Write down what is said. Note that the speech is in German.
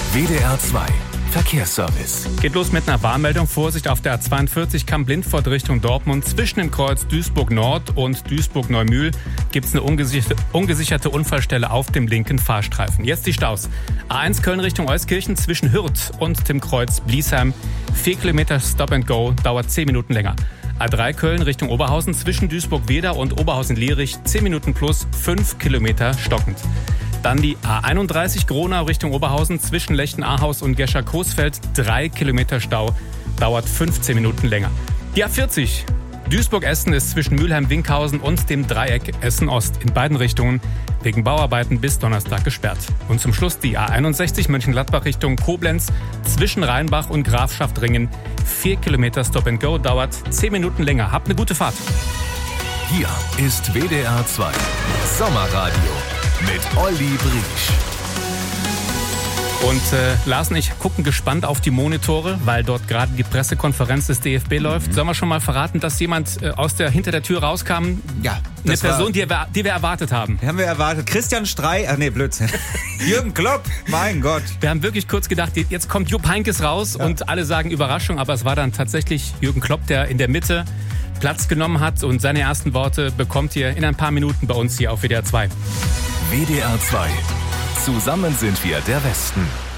WDR 2 Verkehrsservice. Geht los mit einer Warnmeldung. Vorsicht auf der A42 Kamp-Lindfort Richtung Dortmund. Zwischen dem Kreuz Duisburg-Nord und Duisburg-Neumühl gibt es eine ungesicherte Unfallstelle auf dem linken Fahrstreifen. Jetzt die Staus. A1 Köln Richtung Euskirchen zwischen Hürth und dem Kreuz Bliesheim. 4 Kilometer Stop and Go, dauert 10 Minuten länger. A3 Köln Richtung Oberhausen zwischen Duisburg-Weder und Oberhausen-Lierich 10 Minuten plus 5 Kilometer stockend. Dann die A31 Gronau Richtung Oberhausen zwischen Lechten-Ahaus und Gescher-Coesfeld. 3 Kilometer Stau, dauert 15 Minuten länger. Die A40 Duisburg-Essen ist zwischen Mülheim-Winkhausen und dem Dreieck Essen-Ost in beiden Richtungen wegen Bauarbeiten bis Donnerstag gesperrt. Und zum Schluss die A61 Mönchengladbach Richtung Koblenz zwischen Rheinbach und Grafschaft-Ringen. 4 Kilometer Stop and Go, dauert 10 Minuten länger. Habt eine gute Fahrt. Hier ist WDR 2 Sommerradio mit Olli Briesch. Und Lars und ich gucken gespannt auf die Monitore, weil dort gerade die Pressekonferenz des DFB läuft. Sollen wir schon mal verraten, dass jemand hinter der Tür rauskam? Ja. Eine Person, die wir erwartet haben. Haben wir erwartet. Christian Strey, Blödsinn. Jürgen Klopp, mein Gott. Wir haben wirklich kurz gedacht, jetzt kommt Jupp Heynckes raus und alle sagen Überraschung, aber es war dann tatsächlich Jürgen Klopp, der in der Mitte Platz genommen hat und seine ersten Worte bekommt ihr in ein paar Minuten bei uns hier auf WDR 2. WDR 2. Zusammen sind wir der Westen.